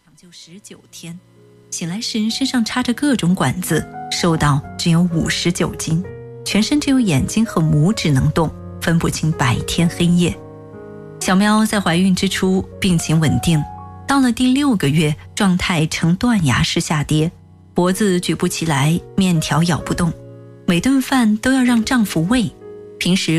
就19天，醒来时身上插着各种管子，瘦到只有59斤，全身只有眼睛和拇指能动，分不清白天黑夜。小喵在怀孕之初病情稳定，到了第6个月，状态呈断崖式下跌，脖子举不起来，面条咬不动，每顿饭都要让丈夫喂，平时